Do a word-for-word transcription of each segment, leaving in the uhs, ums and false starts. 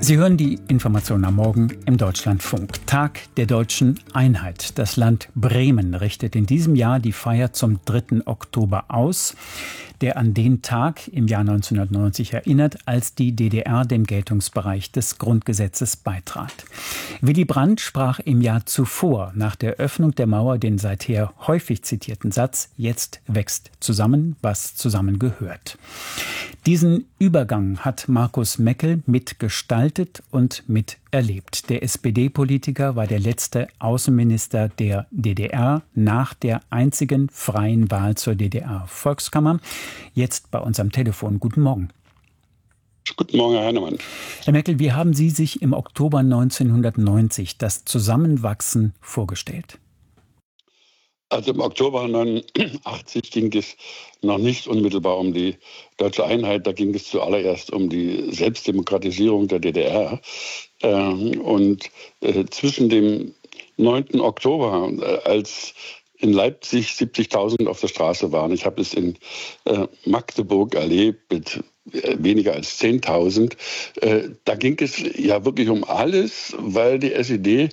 Sie hören die Information am Morgen im Deutschlandfunk. Tag der deutschen Einheit. Das Land Bremen richtet in diesem Jahr die Feier zum dritten Oktober aus, der an den Tag im Jahr neunzehnhundertneunzig erinnert, als die D D R dem Geltungsbereich des Grundgesetzes beitrat. Willy Brandt sprach im Jahr zuvor nach der Öffnung der Mauer den seither häufig zitierten Satz: Jetzt wächst zusammen, was zusammengehört. Diesen Übergang hat Markus Meckel mitgestaltet und miterlebt. Der S P D-Politiker war der letzte Außenminister der D D R nach der einzigen freien Wahl zur D D R-Volkskammer. Jetzt bei uns am Telefon. Guten Morgen. Guten Morgen, Herr Heinemann. Herr Meckel, wie haben Sie sich im Oktober neunzehnhundertneunzig das Zusammenwachsen vorgestellt? Also im Oktober neunundachtzig ging es noch nicht unmittelbar um die deutsche Einheit, da ging es zuallererst um die Selbstdemokratisierung der D D R. Und zwischen dem neunten Oktober, als in Leipzig siebzigtausend auf der Straße waren, ich habe es in Magdeburg erlebt mit weniger als zehntausend, da ging es ja wirklich um alles, weil die S E D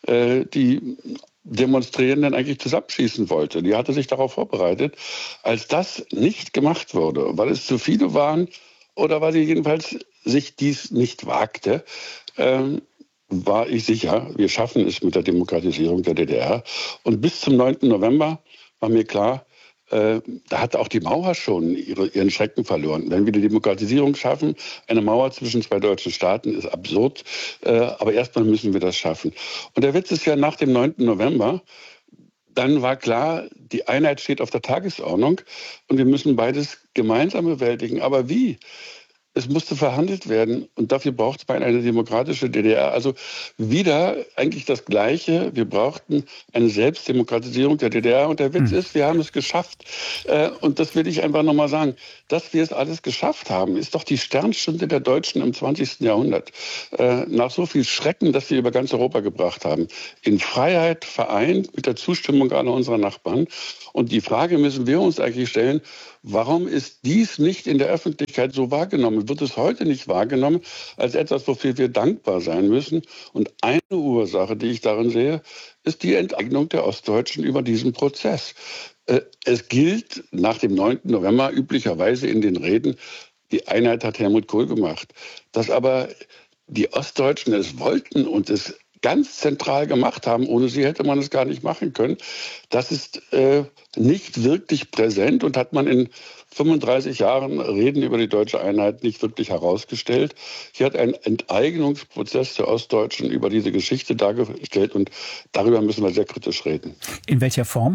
die Demonstrierenden eigentlich zusammenschießen wollte. Die hatte sich darauf vorbereitet. Als das nicht gemacht wurde, weil es zu viele waren oder weil sie jedenfalls sich dies nicht wagte, ähm, war ich sicher, wir schaffen es mit der Demokratisierung der D D R. Und bis zum neunten November war mir klar, äh, da hatte auch die Mauer schon ihre, ihren Schrecken verloren. Wenn wir die Demokratisierung schaffen, eine Mauer zwischen zwei deutschen Staaten ist absurd, äh, aber erstmal müssen wir das schaffen. Und der Witz ist ja, nach dem neunten November, dann war klar, die Einheit steht auf der Tagesordnung und wir müssen beides gemeinsam bewältigen. Aber wie? Es musste verhandelt werden und dafür braucht man eine demokratische D D R. Also wieder eigentlich das Gleiche. Wir brauchten eine Selbstdemokratisierung der D D R und der Witz ist, wir haben es geschafft. Und das will ich einfach nochmal sagen. Dass wir es alles geschafft haben, ist doch die Sternstunde der Deutschen im zwanzigsten Jahrhundert. Nach so viel Schrecken, das wir über ganz Europa gebracht haben. In Freiheit vereint mit der Zustimmung aller unserer Nachbarn. Und die Frage müssen wir uns eigentlich stellen: Warum ist dies nicht in der Öffentlichkeit so wahrgenommen? Wird es heute nicht wahrgenommen als etwas, wofür wir dankbar sein müssen? Und eine Ursache, die ich darin sehe, ist die Enteignung der Ostdeutschen über diesen Prozess. Es gilt nach dem neunten November üblicherweise in den Reden, die Einheit hat Helmut Kohl gemacht. Dass aber die Ostdeutschen es wollten und es ganz zentral gemacht haben, ohne sie hätte man es gar nicht machen können, das ist äh, nicht wirklich präsent und hat man in fünfunddreißig Jahren Reden über die deutsche Einheit nicht wirklich herausgestellt. Hier hat ein Enteignungsprozess der Ostdeutschen über diese Geschichte dargestellt und darüber müssen wir sehr kritisch reden. In welcher Form?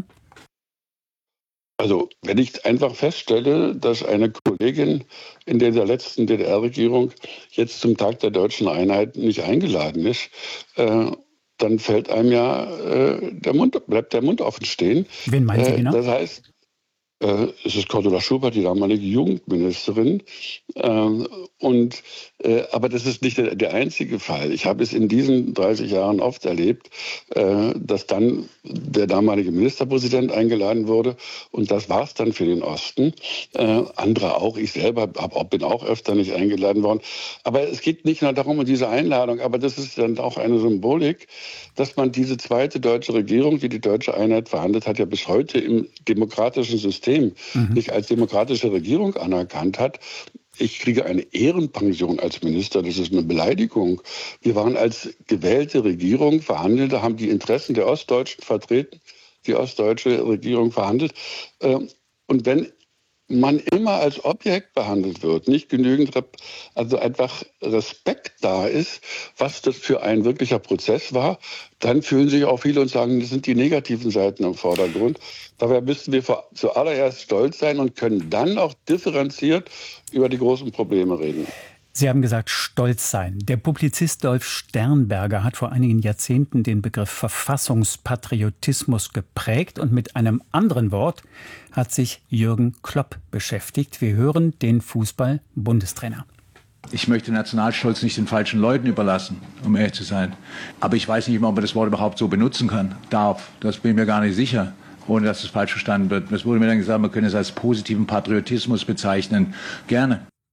Also, wenn ich einfach feststelle, dass eine Kollegin in der letzten D D R-Regierung jetzt zum Tag der deutschen Einheit nicht eingeladen ist, äh, dann fällt einem ja äh, der Mund, bleibt der Mund offen stehen. Wen meinen Sie genau? Äh, das heißt, äh, es ist Cordula Schubert, die damalige Jugendministerin. Äh, und, äh, aber das ist nicht der, der einzige Fall. Ich habe es in diesen dreißig Jahren oft erlebt, äh, dass dann der damalige Ministerpräsident eingeladen wurde und das war es dann für den Osten. Äh, andere auch, ich selber hab, bin auch öfter nicht eingeladen worden. Aber es geht nicht nur darum, um diese Einladung, aber das ist dann auch eine Symbolik, dass man diese zweite deutsche Regierung, die die deutsche Einheit verhandelt hat, ja bis heute im demokratischen System mhm. nicht als demokratische Regierung anerkannt hat. Ich kriege eine Ehrenpension als Minister, das ist eine Beleidigung. Wir waren als gewählte Regierung Verhandelte, haben die Interessen der Ostdeutschen vertreten, die ostdeutsche Regierung verhandelt. Und wenn man immer als Objekt behandelt wird, nicht genügend, also einfach Respekt da ist, was das für ein wirklicher Prozess war, dann fühlen sich auch viele und sagen, das sind die negativen Seiten im Vordergrund. Dabei müssten wir zuallererst stolz sein und können dann auch differenziert über die großen Probleme reden. Sie haben gesagt, stolz sein. Der Publizist Dolf Sternberger hat vor einigen Jahrzehnten den Begriff Verfassungspatriotismus geprägt und mit einem anderen Wort hat sich Jürgen Klopp beschäftigt. Wir hören den Fußball-Bundestrainer. Ich möchte Nationalstolz nicht den falschen Leuten überlassen, um ehrlich zu sein. Aber ich weiß nicht immer, ob man das Wort überhaupt so benutzen kann, darf. Das bin ich mir gar nicht sicher, ohne dass es falsch verstanden wird. Es wurde mir dann gesagt, man könne es als positiven Patriotismus bezeichnen. Gerne.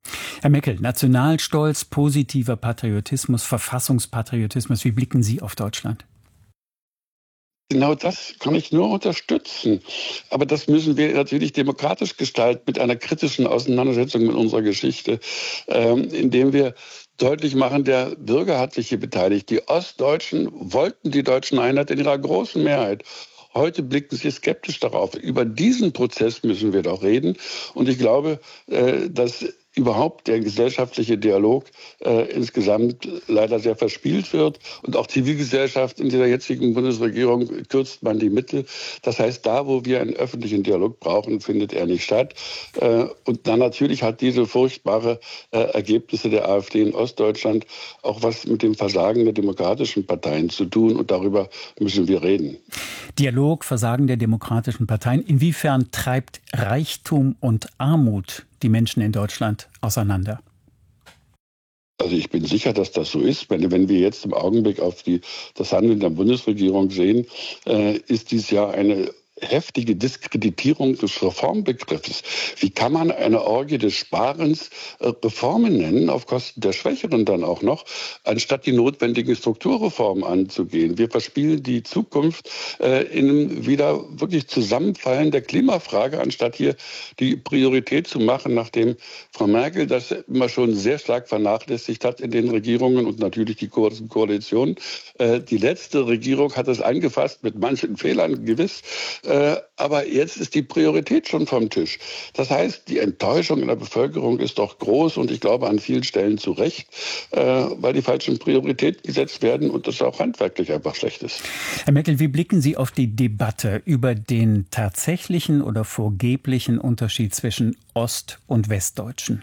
Herr Meckel, Nationalstolz, positiver Patriotismus, Verfassungspatriotismus, wie blicken Sie auf Deutschland? Genau das kann ich nur unterstützen. Aber das müssen wir natürlich demokratisch gestalten, mit einer kritischen Auseinandersetzung mit unserer Geschichte, ähm, indem wir deutlich machen, der Bürger hat sich hier beteiligt. Die Ostdeutschen wollten die deutschen Einheit in ihrer großen Mehrheit. Heute blicken sie skeptisch darauf. Über diesen Prozess müssen wir doch reden. Und ich glaube, äh, dass überhaupt der gesellschaftliche Dialog äh, insgesamt leider sehr verspielt wird. Und auch Zivilgesellschaft in dieser jetzigen Bundesregierung kürzt man die Mittel. Das heißt, da, wo wir einen öffentlichen Dialog brauchen, findet er nicht statt. Äh, und dann natürlich hat diese furchtbare äh, Ergebnisse der AfD in Ostdeutschland auch was mit dem Versagen der demokratischen Parteien zu tun. Und darüber müssen wir reden. Dialog, Versagen der demokratischen Parteien. Inwiefern treibt Reichtum und Armut die Menschen in Deutschland auseinander? Also ich bin sicher, dass das so ist. Wenn, wenn wir jetzt im Augenblick auf die, das Handeln der Bundesregierung sehen, äh, ist dies ja eine heftige Diskreditierung des Reformbegriffes. Wie kann man eine Orgie des Sparens äh, Reformen nennen, auf Kosten der Schwächeren dann auch noch, anstatt die notwendigen Strukturreformen anzugehen? Wir verspielen die Zukunft äh, in einem wieder wirklich Zusammenfallen der Klimafrage, anstatt hier die Priorität zu machen, nachdem Frau Merkel das immer schon sehr stark vernachlässigt hat in den Regierungen und natürlich die Ko- Koalition. Äh, die letzte Regierung hat es angefasst, mit manchen Fehlern gewiss, aber jetzt ist die Priorität schon vom Tisch. Das heißt, die Enttäuschung in der Bevölkerung ist doch groß und ich glaube an vielen Stellen zu Recht, weil die falschen Prioritäten gesetzt werden und das auch handwerklich einfach schlecht ist. Herr Meckel, wie blicken Sie auf die Debatte über den tatsächlichen oder vorgeblichen Unterschied zwischen Ost- und Westdeutschen?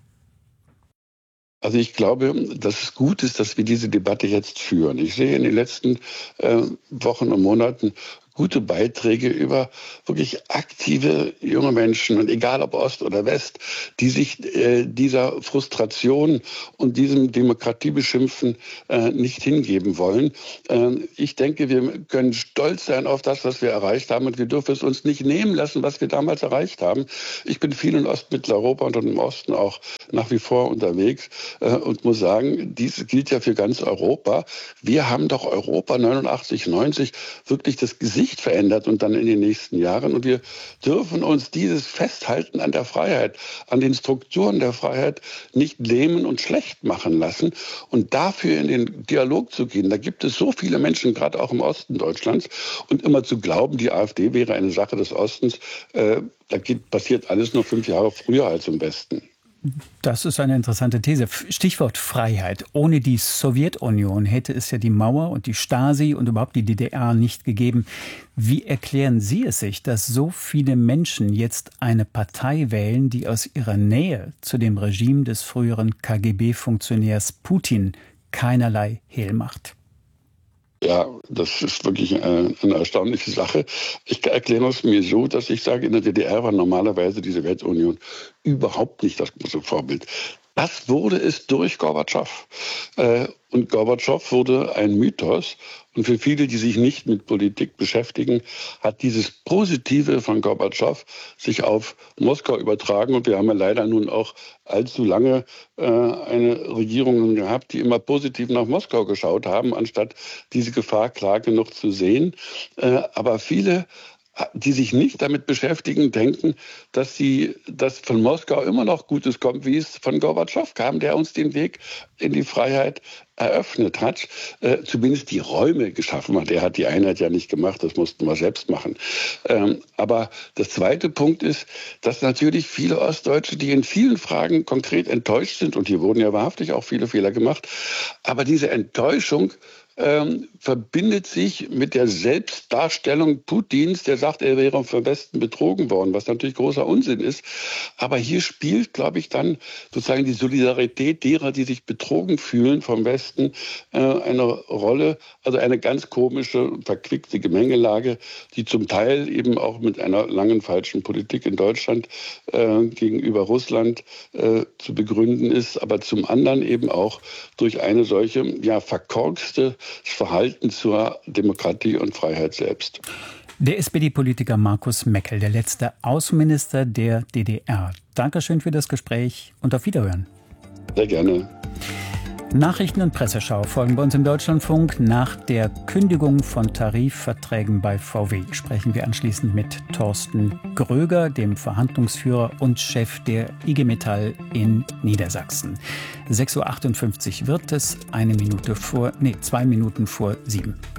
Also ich glaube, dass es gut ist, dass wir diese Debatte jetzt führen. Ich sehe in den letzten äh, Wochen und Monaten gute Beiträge über wirklich aktive junge Menschen, und egal ob Ost oder West, die sich äh, dieser Frustration und diesem Demokratiebeschimpfen äh, nicht hingeben wollen. Äh, ich denke, wir können stolz sein auf das, was wir erreicht haben, und wir dürfen es uns nicht nehmen lassen, was wir damals erreicht haben. Ich bin viel in Ostmitteleuropa und im Osten auch nach wie vor unterwegs äh, und muss sagen, dies gilt ja für ganz Europa. Wir haben doch Europa neunundachtzig, neunzig wirklich das Gesicht verändert und dann in den nächsten Jahren. Und wir dürfen uns dieses Festhalten an der Freiheit, an den Strukturen der Freiheit nicht lähmen und schlecht machen lassen und dafür in den Dialog zu gehen. Da gibt es so viele Menschen, gerade auch im Osten Deutschlands, und immer zu glauben, die AfD wäre eine Sache des Ostens, äh, da geht, passiert alles nur fünf Jahre früher als im Westen. Das ist eine interessante These. Stichwort Freiheit. Ohne die Sowjetunion hätte es ja die Mauer und die Stasi und überhaupt die D D R nicht gegeben. Wie erklären Sie es sich, dass so viele Menschen jetzt eine Partei wählen, die aus ihrer Nähe zu dem Regime des früheren K G B-Funktionärs Putin keinerlei Hehl macht? Ja, das ist wirklich eine, eine erstaunliche Sache. Ich erkläre es mir so, dass ich sage, in der D D R war normalerweise die Sowjetunion überhaupt nicht das große Vorbild. Das wurde es durch Gorbatschow. Und Gorbatschow wurde ein Mythos. Und für viele, die sich nicht mit Politik beschäftigen, hat dieses Positive von Gorbatschow sich auf Moskau übertragen. Und wir haben ja leider nun auch allzu lange äh, eine Regierung gehabt, die immer positiv nach Moskau geschaut haben, anstatt diese Gefahr klar genug zu sehen. Äh, aber viele, die sich nicht damit beschäftigen, denken, dass, sie, dass von Moskau immer noch Gutes kommt, wie es von Gorbatschow kam, der uns den Weg in die Freiheit eröffnet hat, äh, zumindest die Räume geschaffen hat. Er hat die Einheit ja nicht gemacht, das mussten wir selbst machen. Ähm, aber der zweite Punkt ist, dass natürlich viele Ostdeutsche, die in vielen Fragen konkret enttäuscht sind, und hier wurden ja wahrhaftig auch viele Fehler gemacht, aber diese Enttäuschung Ähm, verbindet sich mit der Selbstdarstellung Putins, der sagt, er wäre vom Westen betrogen worden, was natürlich großer Unsinn ist. Aber hier spielt, glaube ich, dann sozusagen die Solidarität derer, die sich betrogen fühlen vom Westen, äh, eine Rolle. Also eine ganz komische, verquickte Gemengelage, die zum Teil eben auch mit einer langen falschen Politik in Deutschland äh, gegenüber Russland äh, zu begründen ist, aber zum anderen eben auch durch eine solche, ja, verkorkste Verhalten zur Demokratie und Freiheit selbst. Der S P D-Politiker Markus Meckel, der letzte Außenminister der D D R. Dankeschön für das Gespräch und auf Wiederhören. Sehr gerne. Nachrichten und Presseschau folgen bei uns im Deutschlandfunk. Nach der Kündigung von Tarifverträgen bei V W sprechen wir anschließend mit Thorsten Gröger, dem Verhandlungsführer und Chef der I G Metall in Niedersachsen. sechs Uhr achtundfünfzig wird es, eine Minute vor, nee, zwei Minuten vor sieben.